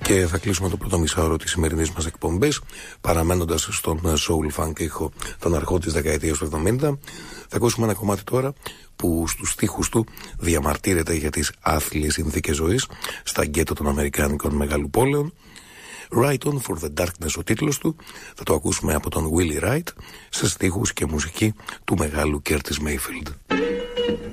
Και θα κλείσουμε το πρώτο μισάωρο της σημερινής μας εκπομπής παραμένοντας στον soul funk ήχο των αρχών της δεκαετίας του 70. Θα ακούσουμε ένα κομμάτι τώρα που στους στίχους του διαμαρτύρεται για τις άθλιες συνθήκες ζωής στα γκέτο των Αμερικάνικων μεγάλου πόλεων. Right on for the darkness ο τίτλος του. Θα το ακούσουμε από τον Willie Wright σε στίχους και μουσική του μεγάλου Curtis Mayfield.